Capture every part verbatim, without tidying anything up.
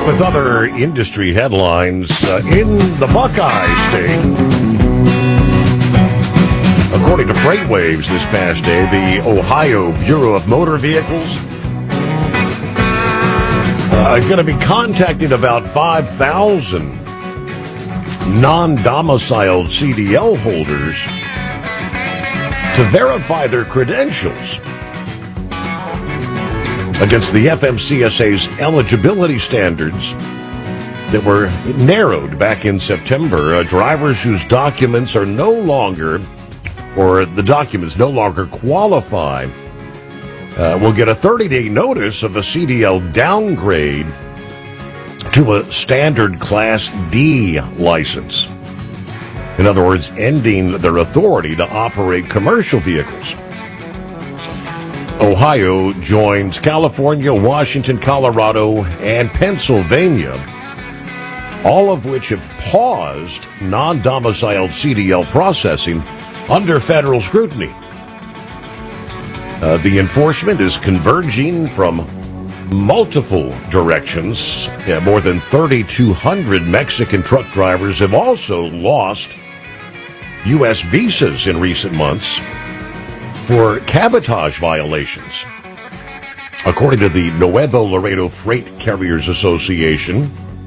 With other industry headlines uh, in the Buckeye State. According to FreightWaves this past day, the Ohio Bureau of Motor Vehicles uh, are going to be contacting about five thousand non-domiciled C D L holders to verify their credentials against the F M C S A's eligibility standards that were narrowed back in September. Uh, drivers whose documents are no longer, or the documents no longer qualify, uh, will get a thirty-day notice of a C D L downgrade to a standard Class D license. In other words, ending their authority to operate commercial vehicles. Ohio joins California, Washington, Colorado, and Pennsylvania, all of which have paused non-domiciled C D L processing under federal scrutiny. Uh, the enforcement is converging from multiple directions. Yeah, more than thirty-two hundred Mexican truck drivers have also lost U S visas in recent months for cabotage violations. According to the Nuevo Laredo Freight Carriers Association,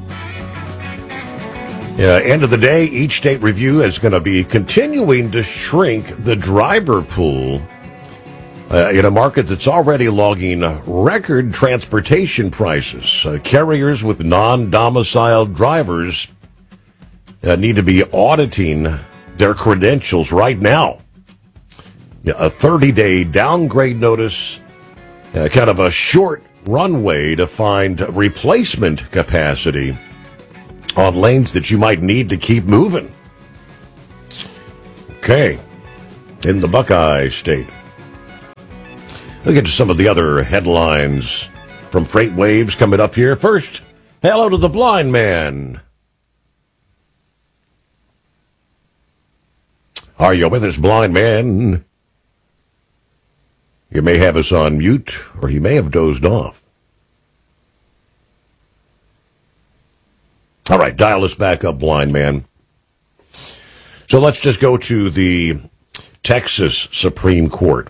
uh, end of the day, each state review is going to be continuing to shrink the driver pool uh, in a market that's already logging record transportation prices. Uh, carriers with non-domiciled drivers uh, need to be auditing their credentials right now. A thirty-day downgrade notice, uh, kind of a short runway to find replacement capacity on lanes that you might need to keep moving. Okay, in the Buckeye State. We'll get to some of the other headlines from FreightWaves coming up here. First, hello to the blind man. Are you with us, blind man? You may have us on mute, or you may have dozed off. All right, dial us back up, blind man. So let's just go to the Texas Supreme Court.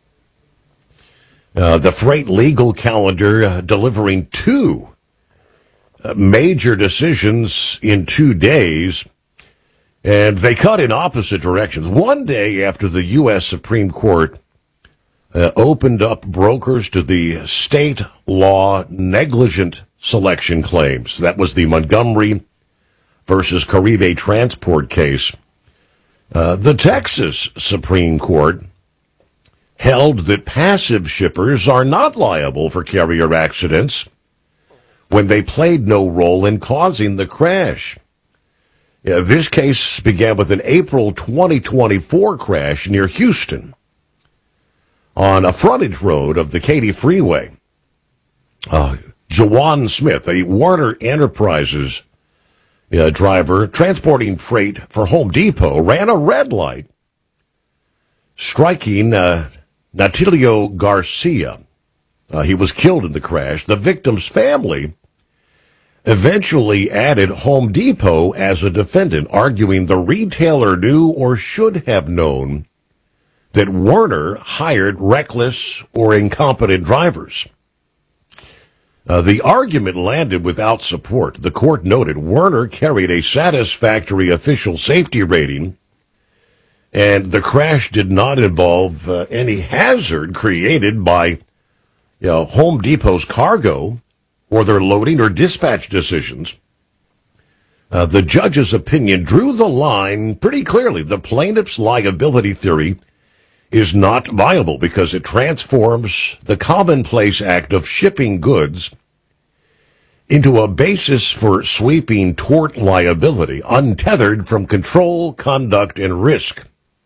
Uh, the freight legal calendar uh, delivering two uh, major decisions in two days, and they cut in opposite directions. One day after the U S Supreme Court Uh, opened up brokers to the state law negligent selection claims. That was the Montgomery versus Caribe Transport case. Uh, the Texas Supreme Court held that passive shippers are not liable for carrier accidents when they played no role in causing the crash. Yeah, this case began with an April twenty twenty-four crash near Houston on a frontage road of the Katy Freeway. Uh, Jawan Smith, a Warner Enterprises uh, driver transporting freight for Home Depot, ran a red light, striking uh, Natilio Garcia. Uh, he was killed in the crash. The victim's family eventually added Home Depot as a defendant, arguing the retailer knew or should have known that Werner hired reckless or incompetent drivers. Uh, the argument landed without support. The court noted Werner carried a satisfactory official safety rating, and the crash did not involve uh, any hazard created by you know, Home Depot's cargo or their loading or dispatch decisions. Uh, the judge's opinion drew the line pretty clearly. The plaintiff's liability theory is not viable because it transforms the commonplace act of shipping goods into a basis for sweeping tort liability, untethered from control, conduct, and risk.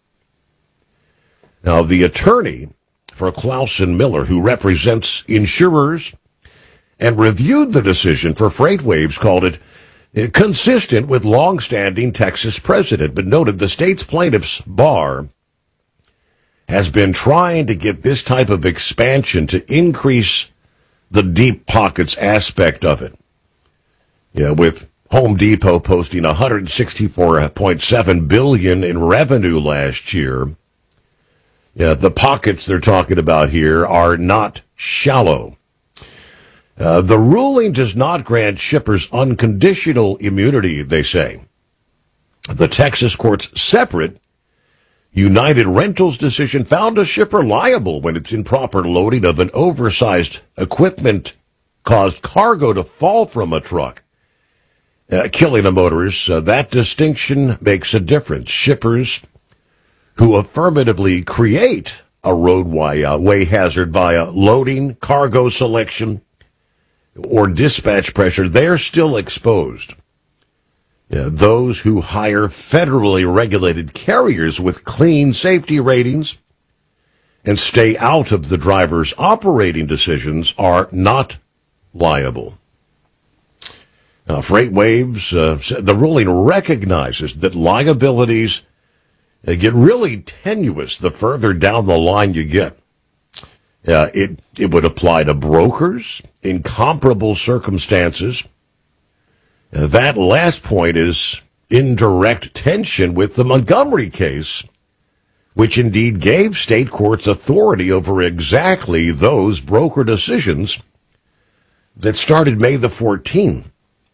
Now, the attorney for Clausen Miller, who represents insurers and reviewed the decision for FreightWaves, called it consistent with long-standing Texas precedent, but noted the state's plaintiffs' bar has been trying to get this type of expansion to increase the deep pockets aspect of it. Yeah, with Home Depot posting one hundred sixty-four point seven billion dollars in revenue last year. Yeah, the pockets they're talking about here are not shallow. Uh, the ruling does not grant shippers unconditional immunity, they say. The Texas court's separate United Rentals decision found a shipper liable when its improper loading of an oversized equipment caused cargo to fall from a truck, uh, killing a motorist. Uh, that distinction makes a difference. Shippers who affirmatively create a roadway uh, way hazard via loading, cargo selection, or dispatch pressure, they're still exposed. Yeah, those who hire federally regulated carriers with clean safety ratings and stay out of the driver's operating decisions are not liable. Now, FreightWaves, uh, the ruling recognizes that liabilities uh, get really tenuous the further down the line you get. Uh, it, it would apply to brokers in comparable circumstances. Uh, that last point is in direct tension with the Montgomery case, which indeed gave state courts authority over exactly those broker decisions that started May the fourteenth.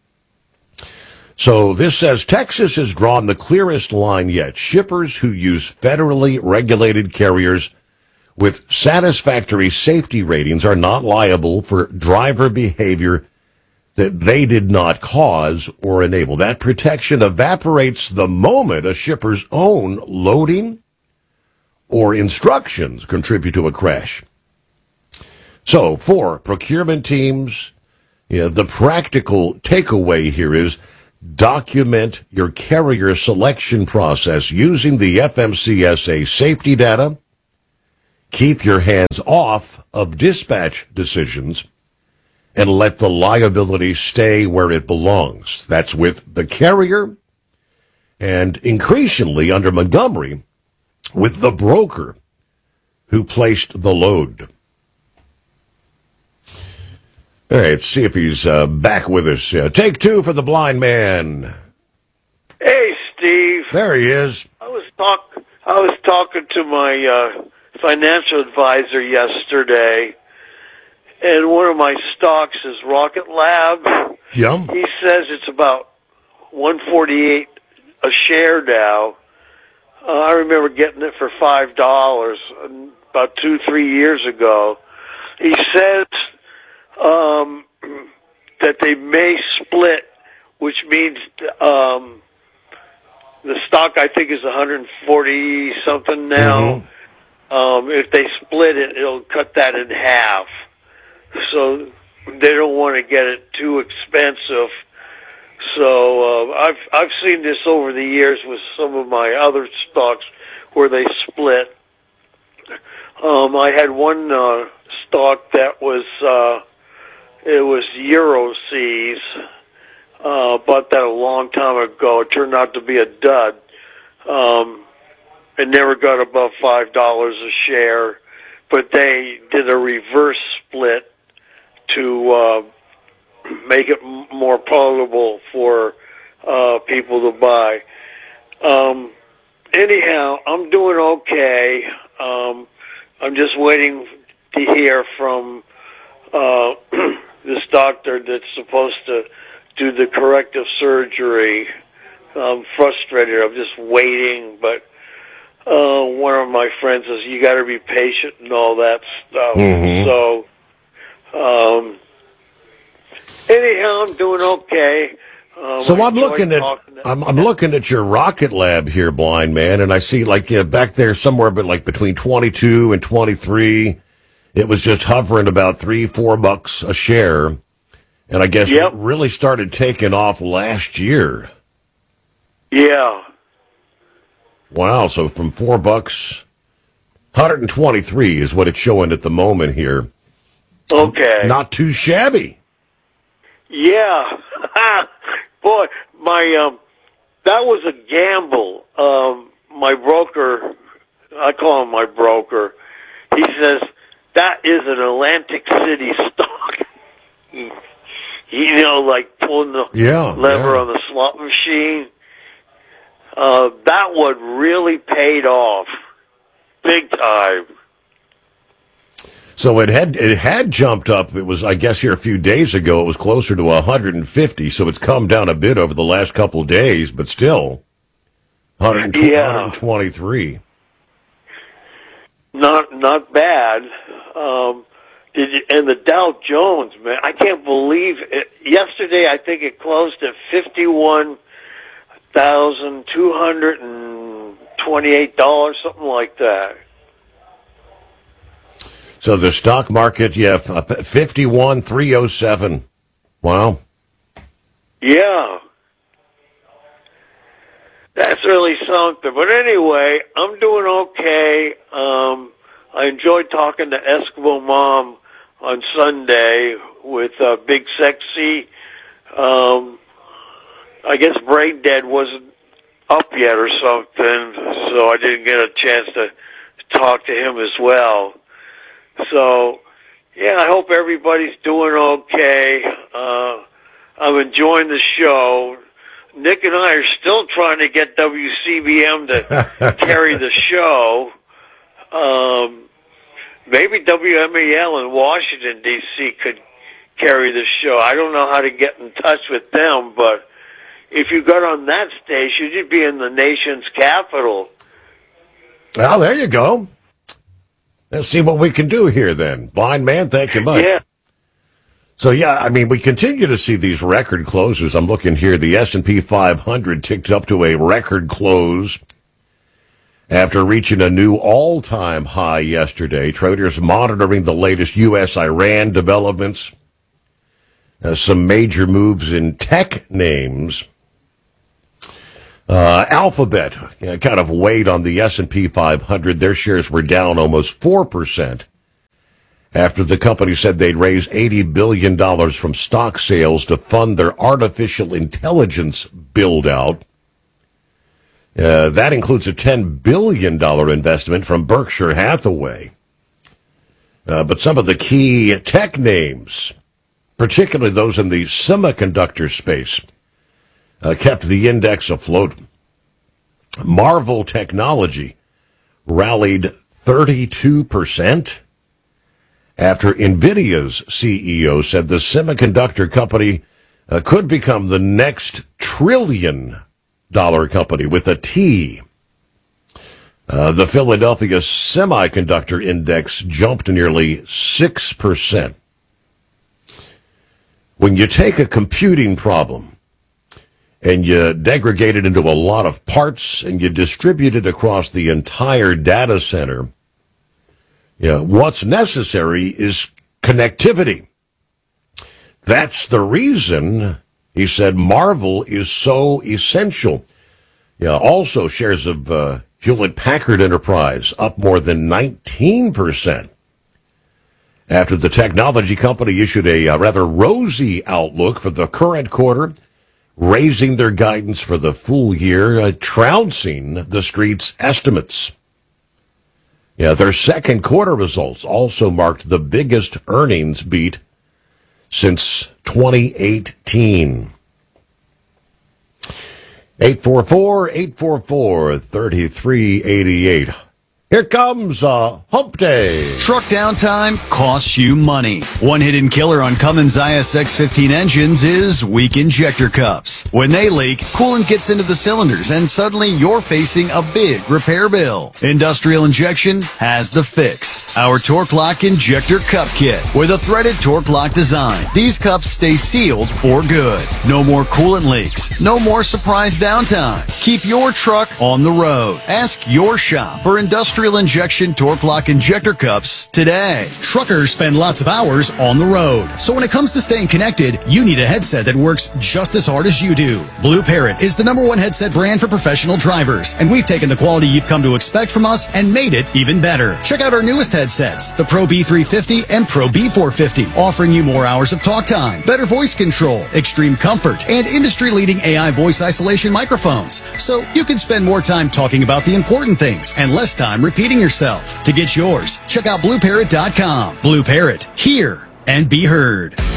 So this says Texas has drawn the clearest line yet. Shippers who use federally regulated carriers with satisfactory safety ratings are not liable for driver behavior that they did not cause or enable. That protection evaporates the moment a shipper's own loading or instructions contribute to a crash. So, for procurement teams, you know, the practical takeaway here is document your carrier selection process using the F M C S A safety data. Keep your hands off of dispatch decisions and let the liability stay where it belongs. That's with the carrier and increasingly under Montgomery with the broker who placed the load. All right, let's see if he's uh, back with us. Uh, take two for the blind man. Hey, Steve. There he is. I was talk. I was talking to my uh, financial advisor yesterday, and one of my stocks is Rocket Lab. Yum. He says it's about one forty-eight a share now. Uh, I remember getting it for five dollars about two, three years ago. He says um, that they may split, which means um, the stock I think is one hundred forty something now. Mm-hmm. Um, if they split it, it'll cut that in half. So they don't want to get it too expensive. So uh, I've I've seen this over the years with some of my other stocks where they split. Um, I had one uh, stock that was uh, it was Euroseas. Uh, bought that a long time ago. It turned out to be a dud. Um, it never got above five dollars a share, but they did a reverse split to uh, make it m- more palatable for uh, people to buy. Um, anyhow, I'm doing okay. Um, I'm just waiting to hear from uh, this doctor that's supposed to do the corrective surgery. I'm frustrated. I'm just waiting, but uh, one of my friends says, you got to be patient and all that stuff. Mm-hmm. So, um, anyhow, I'm doing okay. Um, so I'm looking at I'm, I'm looking at your Rocket Lab here, blind man, and I see like you know, back there somewhere, but like between twenty-two and twenty-three, it was just hovering about three, four bucks a share, and I guess yep. it really started taking off last year. Yeah. Wow. So from four bucks, one hundred twenty-three is what it's showing at the moment here. Okay. Not too shabby. Yeah. Boy, my um, that was a gamble. Um, my broker, I call him my broker. He says that is an Atlantic City stock. You know, like pulling the yeah, lever yeah. on the slot machine. Uh, that one really paid off big time. So it had it had jumped up. It was, I guess, here a few days ago. It was closer to one hundred fifty. So it's come down a bit over the last couple of days, but still, one hundred twenty, yeah. one hundred twenty-three. Not not bad. Um, did you, and the Dow Jones, man, I can't believe it. Yesterday, I think it closed at fifty-one thousand two hundred and twenty-eight dollars, something like that. So the stock market, yeah, fifty-one three oh seven. Wow. Yeah. That's really something. But anyway, I'm doing okay. Um, I enjoyed talking to Eskimo Mom on Sunday with uh, Big Sexy. Um, I guess Brain Dead wasn't up yet or something, so I didn't get a chance to talk to him as well. So, yeah, I hope everybody's doing okay. Uh, I'm enjoying the show. Nick and I are still trying to get W C B M to carry the show. Um, maybe W M A L in Washington, D C could carry the show. I don't know how to get in touch with them, but if you got on that station, you'd be in the nation's capital. Well, there you go. Let's see what we can do here then. Blind man, thank you much. Yeah. So, yeah, I mean, we continue to see these record closes. I'm looking here. The S and P five hundred ticked up to a record close after reaching a new all-time high yesterday. Traders monitoring the latest U S Iran developments. Uh, some major moves in tech names. Uh, Alphabet you know, kind of weighed on the S and P five hundred. Their shares were down almost four percent. After the company said they'd raise eighty billion dollars from stock sales to fund their artificial intelligence build-out. Uh, that includes a ten billion dollars investment from Berkshire Hathaway. Uh, but some of the key tech names, particularly those in the semiconductor space, uh, kept the index afloat. Marvell Technology rallied thirty-two percent. After NVIDIA's C E O said the semiconductor company uh, could become the next trillion-dollar company with a T. Uh, the Philadelphia Semiconductor Index jumped nearly six percent. When you take a computing problem and you degrade it into a lot of parts and you distribute it across the entire data center, yeah, what's necessary is connectivity. That's the reason, he said, Marvell is so essential. Yeah, also shares of uh, Hewlett-Packard Enterprise up more than nineteen percent. After the technology company issued a uh, rather rosy outlook for the current quarter, raising their guidance for the full year, uh, trouncing the street's estimates. Yeah, their second quarter results also marked the biggest earnings beat since twenty eighteen. eight four four, eight four four, three three eight eight. Here comes uh, Hump Day. Truck downtime costs you money. One hidden killer on Cummins I S X fifteen engines is weak injector cups. When they leak, coolant gets into the cylinders and suddenly you're facing a big repair bill. Industrial Injection has the fix. Our Torque Lock Injector Cup Kit with a threaded Torque Lock design. These cups stay sealed for good. No more coolant leaks. No more surprise downtime. Keep your truck on the road. Ask your shop for Industrial Injection Torque Lock Injector Cups today. Truckers spend lots of hours on the road. So when it comes to staying connected, you need a headset that works just as hard as you do. Blue Parrot is the number one headset brand for professional drivers, and we've taken the quality you've come to expect from us and made it even better. Check out our newest headsets, the Pro B three fifty and Pro B four fifty, offering you more hours of talk time, better voice control, extreme comfort, and industry-leading A I voice isolation microphones. So you can spend more time talking about the important things and less time repeating yourself. To get yours, check out blue parrot dot com. Blue Parrot, hear and be heard.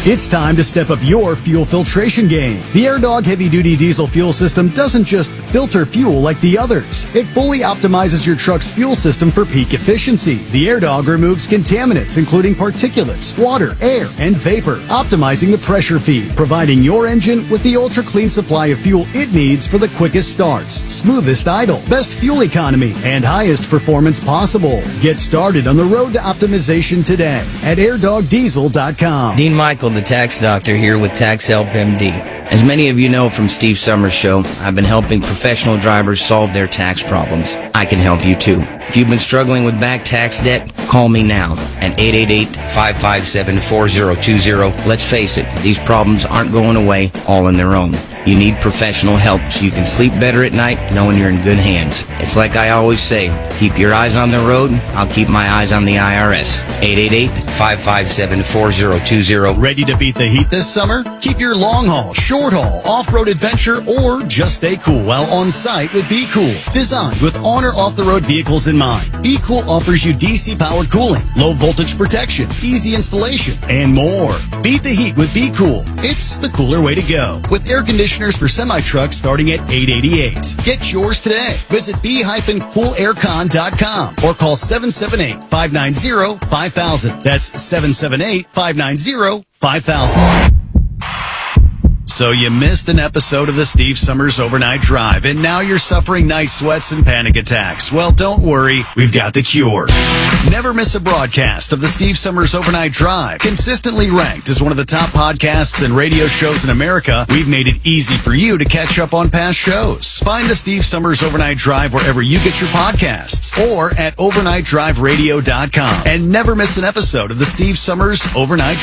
It's time to step up your fuel filtration game. The AirDog heavy-duty diesel fuel system doesn't just filter fuel like the others. It fully optimizes your truck's fuel system for peak efficiency. The AirDog removes contaminants, including particulates, water, air, and vapor, optimizing the pressure feed, providing your engine with the ultra-clean supply of fuel it needs for the quickest starts, smoothest idle, best fuel economy, and highest performance possible. Get started on the road to optimization today at air dog diesel dot com. Dean Michael, the tax doctor, here with Tax Help M D. As many of you know from Steve Summers' show, I've been helping professional drivers solve their tax problems. I can help you too. If you've been struggling with back tax debt, call me now at eight eight eight, five five seven, four zero two zero. Let's face it, these problems aren't going away all on their own. You need professional help so you can sleep better at night knowing you're in good hands. It's like I always say, keep your eyes on the road, I'll keep my eyes on the I R S. eight eight eight, five five seven, four zero two zero. Ready to beat the heat this summer? Keep your long haul, short haul, off-road adventure, or just stay cool while on site with Be Cool. Designed with honor off-the-road vehicles in mind, Be Cool offers you D C-powered cooling, low voltage protection, easy installation, and more. Beat the heat with Be Cool. It's the cooler way to go. With air conditioning for semi-trucks starting at eight eighty-eight. Get yours today. Visit be cool aircon dot com or call seven seven eight, five nine zero, five thousand. That's seven seven eight, five nine zero, five thousand. So you missed an episode of the Steve Summers Overnight Drive, and now you're suffering night sweats and panic attacks. Well, don't worry. We've got the cure. Never miss a broadcast of the Steve Summers Overnight Drive. Consistently ranked as one of the top podcasts and radio shows in America, we've made it easy for you to catch up on past shows. Find the Steve Summers Overnight Drive wherever you get your podcasts or at overnight drive radio dot com. And never miss an episode of the Steve Summers Overnight Drive.